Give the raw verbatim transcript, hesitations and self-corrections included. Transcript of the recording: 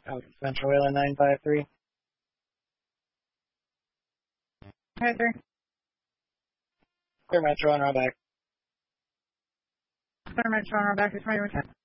Out Metro Whalen nine five three. Hi, sir. Clear Metro on route back. Clear Metro on our back, responding with ten.